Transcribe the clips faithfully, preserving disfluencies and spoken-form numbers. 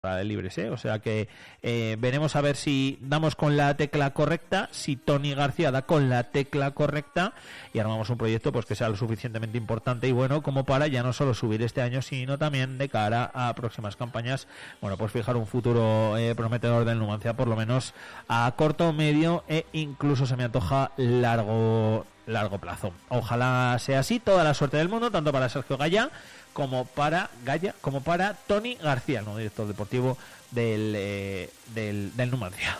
de libres, ¿eh? O sea que eh, veremos a ver si damos con la tecla correcta, si Toni García da con la tecla correcta y armamos un proyecto pues que sea lo suficientemente importante y bueno como para ya no solo subir este año sino también de cara a próximas campañas, bueno pues fijar un futuro eh, prometedor del Numancia por lo menos a corto, medio e incluso se me antoja largo largo plazo. Ojalá sea así, toda la suerte del mundo tanto para Sergio Gaya como para Gaya, como para Toni García, el nuevo director deportivo del, eh, del, del Numancia.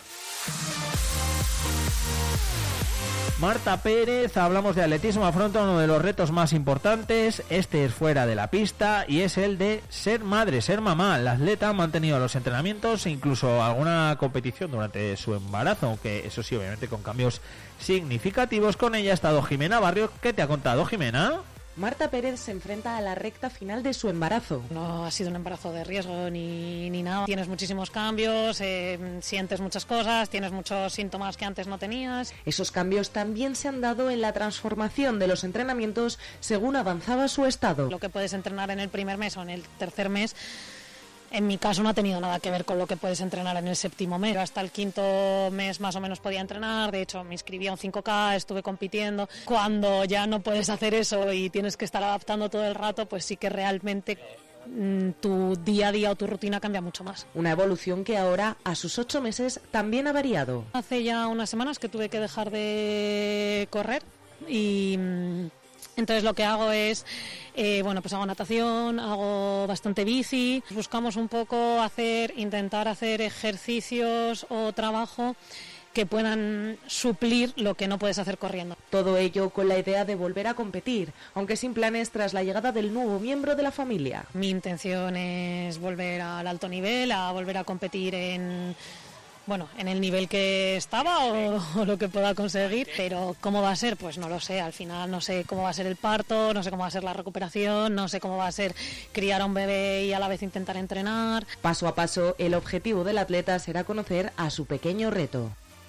Marta Pérez, hablamos de atletismo, afronta uno de los retos más importantes, este es fuera de la pista y es el de ser madre, ser mamá. La atleta ha mantenido los entrenamientos e incluso alguna competición durante su embarazo, aunque eso sí, obviamente con cambios significativos. Con ella ha estado Jimena Barrio. ¿Qué te ha contado, Jimena? Marta Pérez se enfrenta a la recta final de su embarazo. No ha sido un embarazo de riesgo ni, ni nada. Tienes muchísimos cambios, eh, sientes muchas cosas, tienes muchos síntomas que antes no tenías. Esos cambios también se han dado en la transformación de los entrenamientos según avanzaba su estado. Lo que puedes entrenar en el primer mes o en el tercer mes, en mi caso no ha tenido nada que ver con lo que puedes entrenar en el séptimo mes. Hasta el quinto mes más o menos podía entrenar, de hecho me inscribí a un cinco K, estuve compitiendo. Cuando ya no puedes hacer eso y tienes que estar adaptando todo el rato, pues sí que realmente mmm, tu día a día o tu rutina cambia mucho más. Una evolución que ahora, a sus ocho meses, también ha variado. Hace ya unas semanas que tuve que dejar de correr y... Mmm, Entonces lo que hago es, eh, bueno, pues hago natación, hago bastante bici, buscamos un poco hacer, intentar hacer ejercicios o trabajo que puedan suplir lo que no puedes hacer corriendo. Todo ello con la idea de volver a competir, aunque sin planes tras la llegada del nuevo miembro de la familia. Mi intención es volver al alto nivel, a volver a competir en... bueno, en el nivel que estaba o, o lo que pueda conseguir, pero ¿cómo va a ser? Pues no lo sé, al final no sé cómo va a ser el parto, no sé cómo va a ser la recuperación, no sé cómo va a ser criar a un bebé y a la vez intentar entrenar. Paso a paso, el objetivo del atleta será conocer a su pequeño reto.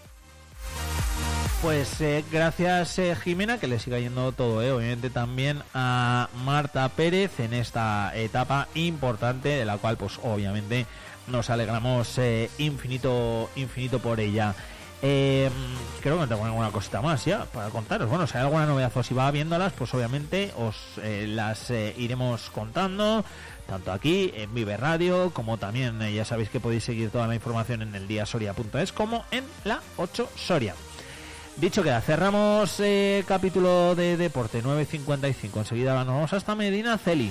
Pues eh, gracias eh, Jimena, que le siga yendo todo, eh, obviamente también a Marta Pérez en esta etapa importante de la cual pues obviamente nos alegramos eh, infinito infinito por ella. Eh, creo que no tengo alguna cosita más ya para contaros. Bueno, si hay alguna novedad o si va viéndolas, pues obviamente os eh, las eh, iremos contando, tanto aquí en Vive Radio, como también eh, ya sabéis que podéis seguir toda la información en el día soria punto es, como en la ocho Soria. Dicho queda, cerramos eh, capítulo de deporte nueve cincuenta y cinco. Enseguida nos vamos hasta Medina Celi.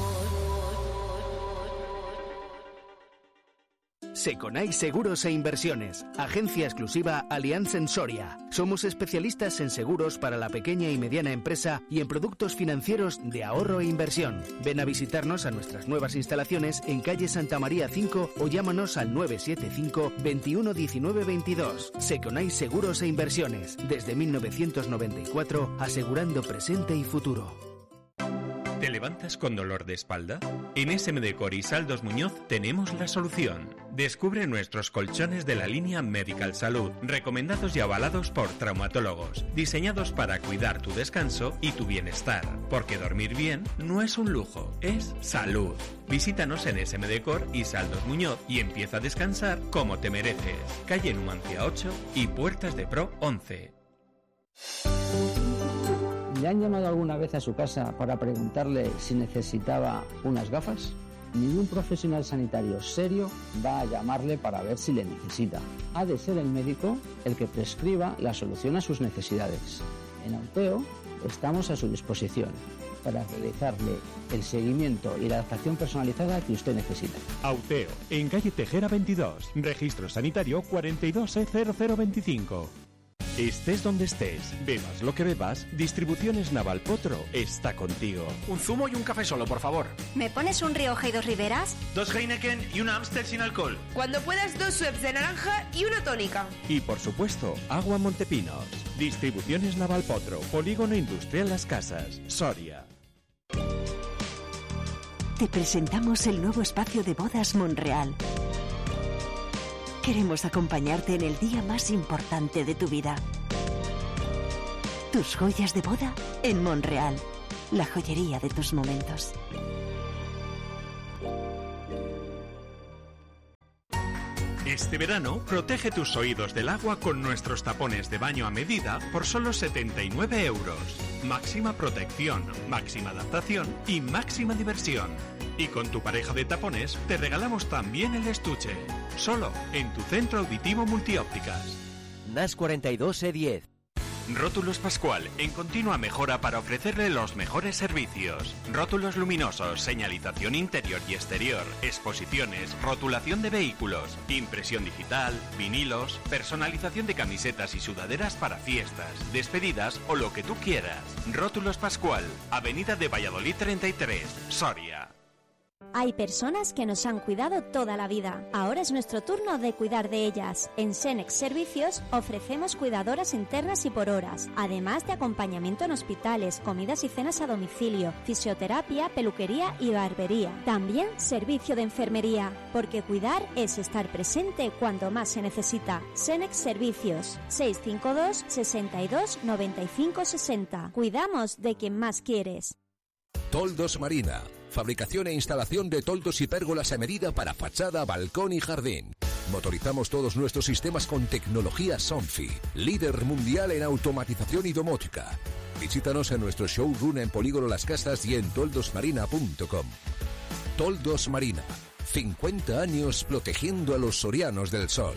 Seconai Seguros e Inversiones, agencia exclusiva Allianz en Soria. Somos especialistas en seguros para la pequeña y mediana empresa y en productos financieros de ahorro e inversión. Ven a visitarnos a nuestras nuevas instalaciones en calle Santa María cinco o llámanos al nueve siete cinco, veintiuno diecinueve veintidós. Seconai Seguros e Inversiones, desde mil novecientos noventa y cuatro, asegurando presente y futuro. ¿Te levantas con dolor de espalda? En S M Decor y Saldos Muñoz tenemos la solución. Descubre nuestros colchones de la línea Medical Salud, recomendados y avalados por traumatólogos, diseñados para cuidar tu descanso y tu bienestar. Porque dormir bien no es un lujo, es salud. Visítanos en S M Decor y Saldos Muñoz y empieza a descansar como te mereces. Calle Numancia ocho y Puertas de Pro once. ¿Le han llamado alguna vez a su casa para preguntarle si necesitaba unas gafas? Ningún profesional sanitario serio va a llamarle para ver si le necesita. Ha de ser el médico el que prescriba la solución a sus necesidades. En Auteo estamos a su disposición para realizarle el seguimiento y la adaptación personalizada que usted necesita. Auteo, en calle Tejera veintidós, registro sanitario cuarenta y dos E cero cero veinticinco. Estés donde estés, bebas lo que bebas, Distribuciones Naval Potro está contigo. Un zumo y un café solo, por favor. ¿Me pones un Rioja y dos Riberas? Dos Heineken y una Amstel sin alcohol. Cuando puedas, dos Schweppes de naranja y una tónica. Y por supuesto, agua Montepinos. Distribuciones Naval Potro, Polígono Industrial Las Casas, Soria. Te presentamos el nuevo espacio de bodas Monreal. Queremos acompañarte en el día más importante de tu vida. Tus joyas de boda en Monreal, la joyería de tus momentos. Este verano, protege tus oídos del agua con nuestros tapones de baño a medida por solo setenta y nueve euros. Máxima protección, máxima adaptación y máxima diversión. Y con tu pareja de tapones te regalamos también el estuche. Solo en tu centro auditivo Multiópticas. N A S cuarenta y dos E diez. Rótulos Pascual, en continua mejora para ofrecerle los mejores servicios. Rótulos luminosos, señalización interior y exterior, exposiciones, rotulación de vehículos, impresión digital, vinilos, personalización de camisetas y sudaderas para fiestas, despedidas o lo que tú quieras. Rótulos Pascual, Avenida de Valladolid treinta y tres, Soria. Hay personas que nos han cuidado toda la vida. Ahora es nuestro turno de cuidar de ellas. En Senex Servicios ofrecemos cuidadoras internas y por horas, además de acompañamiento en hospitales, comidas y cenas a domicilio, fisioterapia, peluquería y barbería. También servicio de enfermería, porque cuidar es estar presente cuando más se necesita. Senex Servicios, seiscientos cincuenta y dos, sesenta y dos, noventa y cinco, sesenta. Cuidamos de quien más quieres. Toldos Marina. Fabricación e instalación de toldos y pérgolas a medida para fachada, balcón y jardín. Motorizamos todos nuestros sistemas con tecnología Sonfi, líder mundial en automatización y domótica. Visítanos en nuestro showroom en Polígono Las Casas y en toldos marina punto com. Toldos Marina, cincuenta años protegiendo a los sorianos del sol.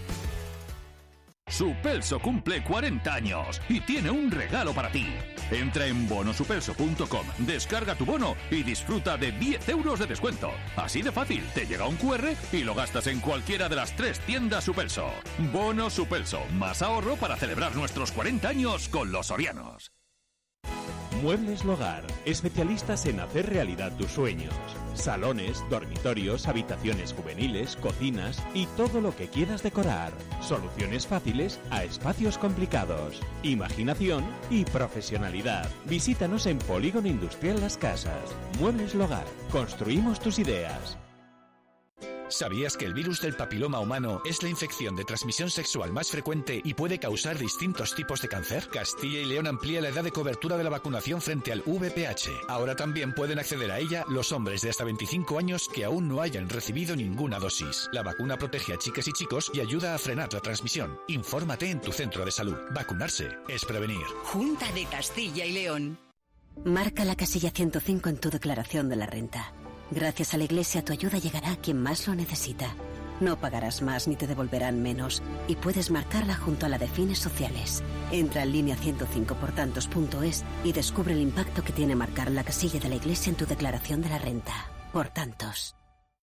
Supelso cumple cuarenta años y tiene un regalo para ti. Entra en bono supelso punto com, descarga tu bono y disfruta de diez euros de descuento. Así de fácil, te llega un cu erre y lo gastas en cualquiera de las tres tiendas Supelso. Bono Supelso, más ahorro para celebrar nuestros cuarenta años con los sorianos. Muebles Logar, especialistas en hacer realidad tus sueños. Salones, dormitorios, habitaciones juveniles, cocinas y todo lo que quieras decorar. Soluciones fáciles a espacios complicados. Imaginación y profesionalidad. Visítanos en Polígono Industrial Las Casas. Muebles Logar, construimos tus ideas. ¿Sabías que el virus del papiloma humano es la infección de transmisión sexual más frecuente y puede causar distintos tipos de cáncer? Castilla y León amplía la edad de cobertura de la vacunación frente al V I H. Ahora también pueden acceder a ella los hombres de hasta veinticinco años que aún no hayan recibido ninguna dosis. La vacuna protege a chicas y chicos y ayuda a frenar la transmisión. Infórmate en tu centro de salud. Vacunarse es prevenir. Junta de Castilla y León. Marca la casilla ciento cinco en tu declaración de la renta. Gracias a la Iglesia tu ayuda llegará a quien más lo necesita. No pagarás más ni te devolverán menos y puedes marcarla junto a la de fines sociales. Entra en línea ciento cinco por tantos punto es y descubre el impacto que tiene marcar la casilla de la Iglesia en tu declaración de la renta. Por tantos.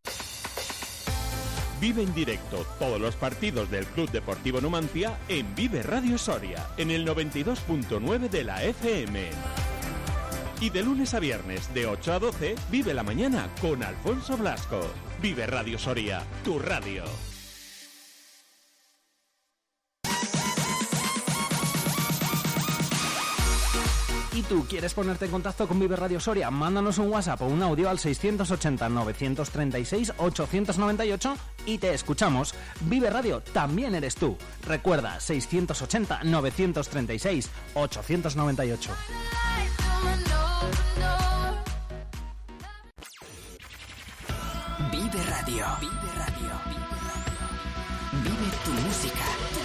Vive en directo todos los partidos del Club Deportivo Numancia en Vive Radio Soria, en el noventa y dos punto nueve de la F M. Y de lunes a viernes, de ocho a doce, vive la mañana con Alfonso Blasco. Vive Radio Soria, tu radio. ¿Y tú quieres ponerte en contacto con Vive Radio Soria? Mándanos un WhatsApp o un audio al seiscientos ochenta, novecientos treinta y seis, ochocientos noventa y ocho y te escuchamos. Vive Radio también eres tú. Recuerda, seiscientos ochenta, novecientos treinta y seis, ochocientos noventa y ocho. Vive Radio. Vive Radio. Vive Radio. Vive tu música.